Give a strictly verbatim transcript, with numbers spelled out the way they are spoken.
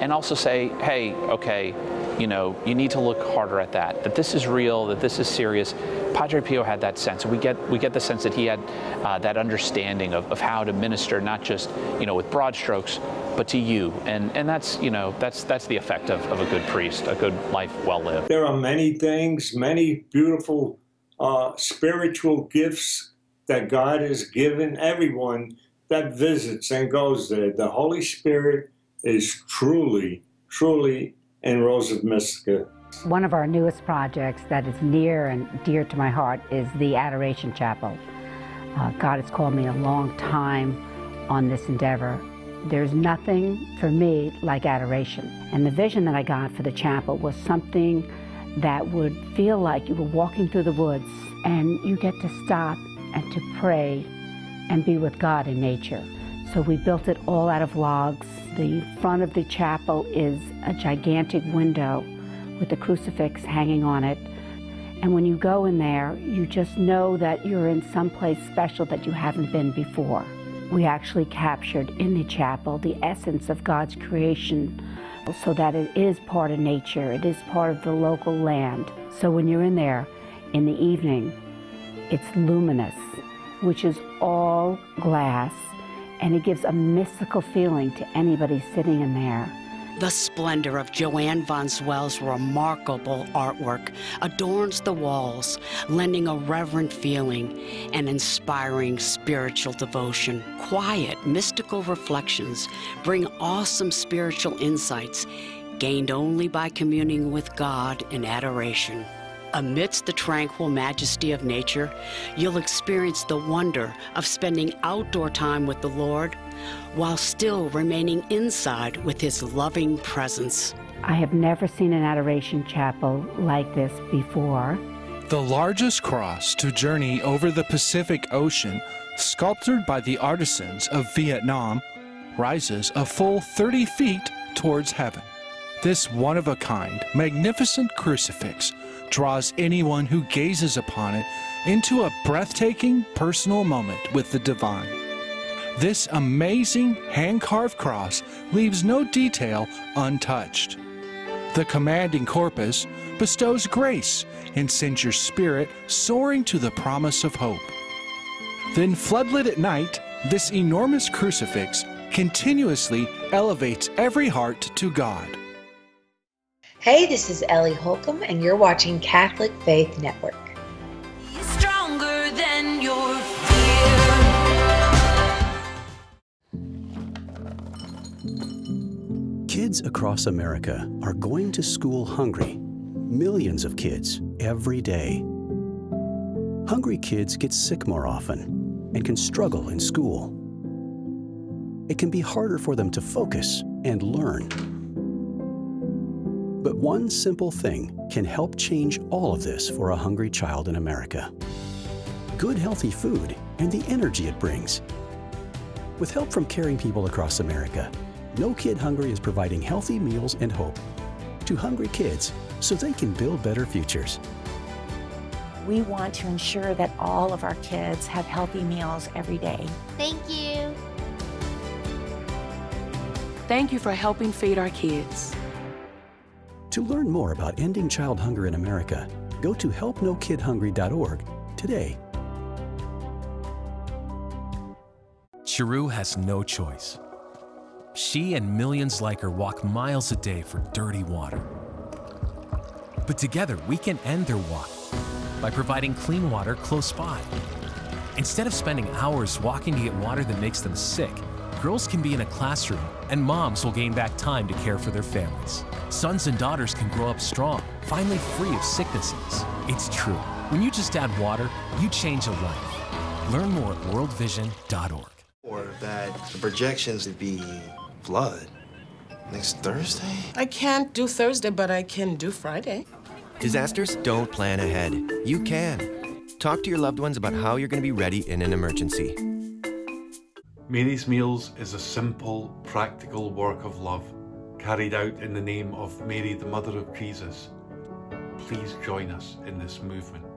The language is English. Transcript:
and also say, hey, okay, you know, you need to look harder at that, that this is real, that this is serious. Padre Pio had that sense. We get we get the sense that he had uh, that understanding of, of how to minister, not just, you know, with broad strokes, but to you. And and that's, you know, that's that's the effect of, of a good priest, a good life well lived. There are many things, many beautiful uh, spiritual gifts that God has given everyone that visits and goes there. The Holy Spirit is truly, truly in Rosa Mystica. One of our newest projects that is near and dear to my heart is the Adoration Chapel. Uh, God has called me a long time on this endeavor. There's nothing for me like adoration. And the vision that I got for the chapel was something that would feel like you were walking through the woods and you get to stop and to pray and be with God in nature. So we built it all out of logs. The front of the chapel is a gigantic window with a crucifix hanging on it. And when you go in there, you just know that you're in some place special that you haven't been before. We actually captured in the chapel the essence of God's creation so that it is part of nature, it is part of the local land. So when you're in there in the evening, it's luminous, which is all glass, and it gives a mystical feeling to anybody sitting in there. The splendor of Joanne von Zwell's remarkable artwork adorns the walls, lending a reverent feeling and inspiring spiritual devotion. Quiet, mystical reflections bring awesome spiritual insights gained only by communing with God in adoration. Amidst the tranquil majesty of nature, you'll experience the wonder of spending outdoor time with the Lord while still remaining inside with His loving presence. I have never seen an adoration chapel like this before. The largest cross to journey over the Pacific Ocean, sculptured by the artisans of Vietnam, rises a full thirty feet towards heaven. This one-of-a-kind, magnificent crucifix draws anyone who gazes upon it into a breathtaking personal moment with the divine. This amazing hand-carved cross leaves no detail untouched. The commanding corpus bestows grace and sends your spirit soaring to the promise of hope. Then, floodlit at night, this enormous crucifix continuously elevates every heart to God. Hey, this is Ellie Holcomb, and you're watching Catholic Faith Network. Stronger than your fear. Kids across America are going to school hungry. Millions of kids every day. Hungry kids get sick more often and can struggle in school. It can be harder for them to focus and learn. But one simple thing can help change all of this for a hungry child in America. Good, healthy food and the energy it brings. With help from caring people across America, No Kid Hungry is providing healthy meals and hope to hungry kids so they can build better futures. We want to ensure that all of our kids have healthy meals every day. Thank you. Thank you for helping feed our kids. To learn more about ending child hunger in America, go to help no kid hungry dot org today. Chiru has no choice. She and millions like her walk miles a day for dirty water. But together, we can end their walk by providing clean water close by. Instead of spending hours walking to get water that makes them sick, girls can be in a classroom and moms will gain back time to care for their families. Sons and daughters can grow up strong, finally free of sicknesses. It's true. When you just add water, you change a life. Learn more at world vision dot org. Or that the projections would be flood next Thursday? I can't do Thursday, but I can do Friday. Disasters don't plan ahead. You can. Talk to your loved ones about how you're going to be ready in an emergency. Mary's Meals is a simple, practical work of love carried out in the name of Mary, the Mother of Jesus. Please join us in this movement.